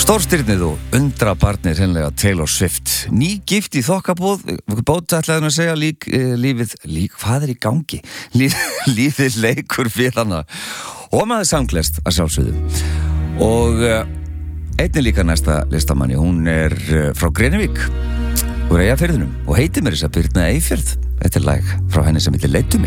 Stórstyrnið og undrabarnið hreinlega Taylor Swift. Nýgift í þokkabóð, bótaætlaðin að segja lífið, hvað í gangi? Lífið leikur fyrir hana. Og maður samglest að sjálfsögðu. Og einnig líka næsta listamanni, hún frá Grenivík, úr Eyjafirðinum og heitir mér þess að Birna Eyfjörð. Þetta lag frá henni sem heitir Leiddu mig.